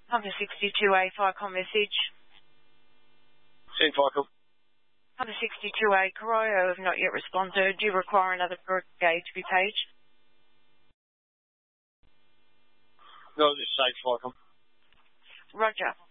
Hunter 62A, FICOM message. Send FICOM. Hunter 62A, Corio have not yet responded. Do you require another brigade to be paged? No, just say FICOM. Roger.